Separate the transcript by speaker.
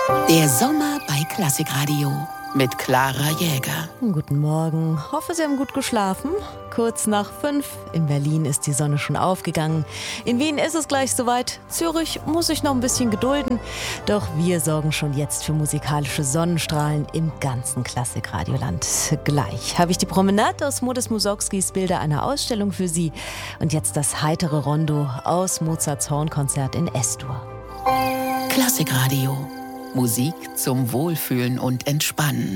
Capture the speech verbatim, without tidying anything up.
Speaker 1: Der Sommer bei Klassikradio mit Clara Jäger.
Speaker 2: Guten Morgen. Hoffe, Sie haben gut geschlafen. Kurz nach fünf. In Berlin ist die Sonne schon aufgegangen. In Wien ist es gleich soweit. Zürich muss sich noch ein bisschen gedulden. Doch wir sorgen schon jetzt für musikalische Sonnenstrahlen im ganzen Klassikradioland. Gleich habe ich die Promenade aus Modest Mussorgskis Bilder einer Ausstellung für Sie. Und jetzt das heitere Rondo aus Mozarts Hornkonzert in S-Dur.
Speaker 1: Klassikradio. Musik zum Wohlfühlen und Entspannen.